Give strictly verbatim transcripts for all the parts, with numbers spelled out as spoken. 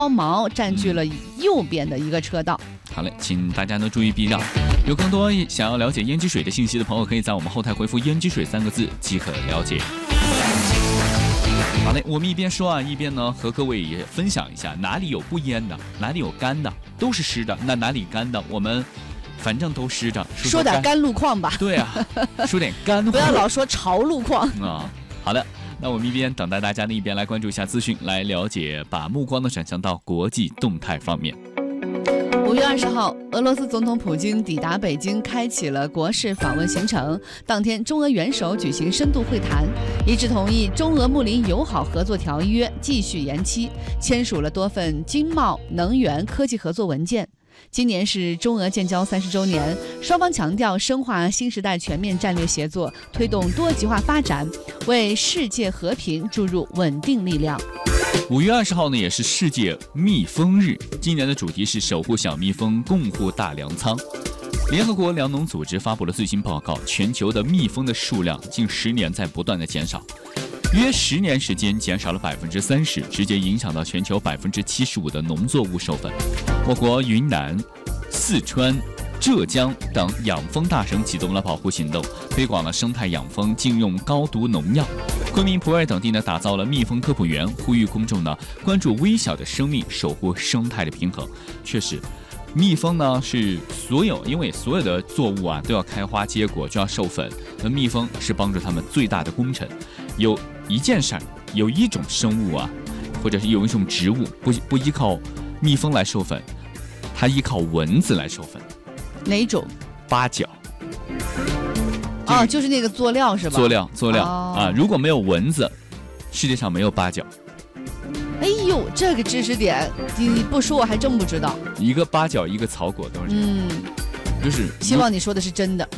毛占据了右边的一个车道。 好嘞，请大家呢注意避让。有更多想要了解胭脂水的信息的朋友，可以在我们后台回复胭脂水三个字即可了解。好嘞，我们一边说啊，一边呢和各位也分享一下，哪里有不淹的，哪里有干的，都是湿的，那哪里干的，我们反正都湿着。说, 说点干路况吧。 对啊，说点干货， 不要老说潮路况啊。好的，那我们一边等待大家呢，一边来关注一下资讯，来了解，把目光呢转向到国际动态方面。 五月二十号，俄罗斯总统普京抵达北京，开启了国事访问行程。当天，中俄元首举行深度会谈，一致同意中俄睦邻友好合作条约继续延期，签署了多份经贸、能源、科技合作文件。今年是中俄建交三十周年，双方强调深化新时代全面战略协作，推动多极化发展，为世界和平注入稳定力量。 五月二十号呢，也是世界蜜蜂日。今年的主题是守护小蜜蜂，共护大粮仓。联合国粮农组织发布了最新报告，全球的蜜蜂的数量近十年在不断的减少，约十年时间减少了百分之三十，直接影响到全球百分之七十五的农作物授粉。我国云南、四川、浙江等养蜂大省启动了保护行动，推广了生态养蜂，禁用高毒农药。昆明、普洱等地呢，打造了蜜蜂科普园，呼吁公众呢关注微小的生命，守护生态的平衡。确实，蜜蜂呢是所有，因为所有的作物啊都要开花结果，就要授粉，那蜜蜂是帮助他们最大的功臣。有一件事儿，有一种生物啊，或者是有一种植物，不不依靠蜜蜂来授粉，它依靠蚊子来授粉。 哪种？ 八角。 哦，就是那个佐料是吧？ 佐料，佐料、 哦、 啊！如果没有蚊子，世界上没有八角。 哎呦，这个知识点，你不说我还真不知道。 一个八角，一个草果，都是这样。 嗯， 就是希望你说的是真的。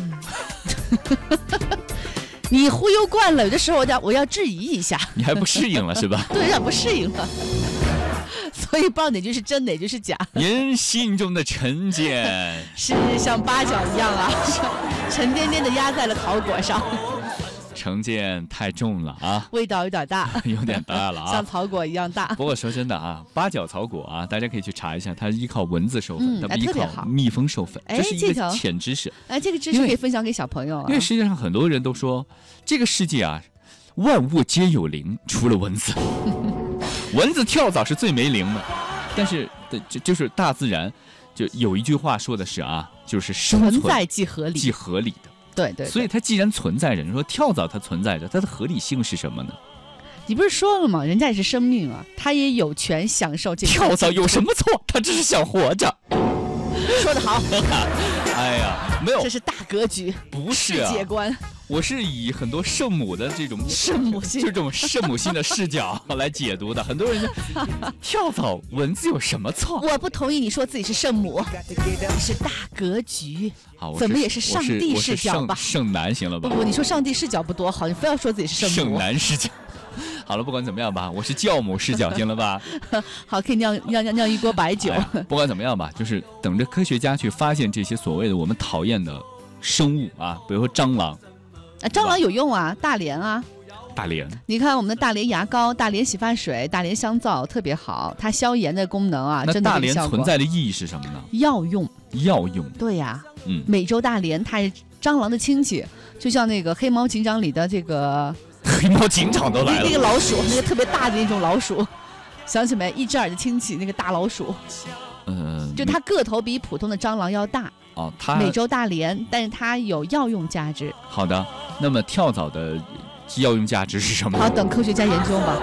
你忽悠惯了，有的时候我要我要质疑一下。 你还不适应了是吧？ 对，有点不适应了。所以不知道哪句是真，哪句是假。 您心中的成见是像八角一样啊，沉甸甸的压在了桃果上。 成见太重了啊， 味道有点大， 有点大了啊， 像草果一样大。 不过说真的啊，八角草果啊，大家可以去查一下，它依靠蚊子授粉，它、嗯、不依靠蜜蜂授粉， 哎、 这是一个浅知识。 哎，这个知识可以分享给小朋友啊。 因为实际上很多人都说，这个世界啊，万物皆有灵，除了蚊子。蚊子跳蚤是最没灵的，但是就就是大自然，就有一句话说的是啊，就是生存存在即合理， 即合理的。 对 对, 对， 所以它既然存在着，你说跳蚤它存在着，它的合理性是什么呢？ 你不是说了吗？人家也是生命啊，它也有权享受这个。 跳蚤有什么错？它只是想活着。 说得好。 哎呀，没有， 这是大格局， 不是、啊、 世界观。 我是以很多圣母的这种圣母心， 就这种圣母心的视角来解读的。很多人说跳蚤、蚊子有什么错？ 我不同意你说自己是圣母，你是大格局。 好， 怎么也是上帝视角吧？ 圣男行了吧？ 不不，你说上帝视角不多好，你非要说自己是圣母。 圣男视角。好了，不管怎么样吧，我是教母视角，行了吧？ 好，可以酿酿酿酿一锅白酒、 哎。不管怎么样吧，就是等着科学家去发现这些所谓的我们讨厌的生物啊，比如说蟑螂。 啊，蟑螂有用啊，大连啊， 大连， 你看我们的大连牙膏、大连洗发水、大连香皂特别好，它消炎的功能啊，真的。 那大连存在的意义是什么呢？ 药用， 药用。 对呀、啊， 嗯， 美洲大连它是蟑螂的亲戚，就像那个黑猫警长里的这个黑猫警长都来了， 那个老鼠，那个特别大的那种老鼠，想起没？一只耳的亲戚那个大老鼠， 嗯， 就它个头比普通的蟑螂要大。 哦，它美洲大连，但是它有药用价值。 好的，那么跳蚤的药用价值是什么？ 好，等科学家研究吧。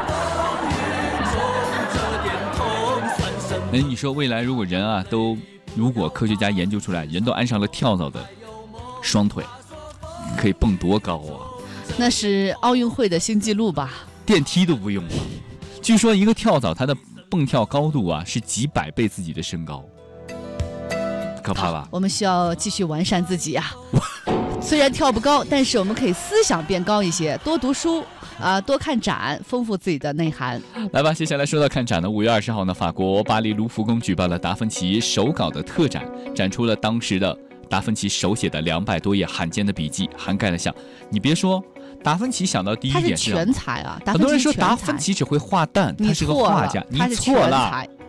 哎，你说未来如果人啊都，如果科学家研究出来，人都安上了跳蚤的双腿，可以蹦多高啊？ 那是奥运会的新纪录吧？ 电梯都不用了。据说一个跳蚤它的蹦跳高度啊是几百倍自己的身高。可怕吧？ 我们需要继续完善自己啊！虽然跳不高，但是我们可以思想变高一些，多读书啊、呃，多看展，丰富自己的内涵。 来吧，接下来说到看展呢，五月二十号呢，法国巴黎卢浮宫举办了达芬奇手稿的特展，展出了当时的达芬奇手写的两百多页罕见的笔记，涵盖了像你别说。达芬奇想到第一点是他是全才啊， 很多人说达芬奇只会画蛋，他是个画家，你错了。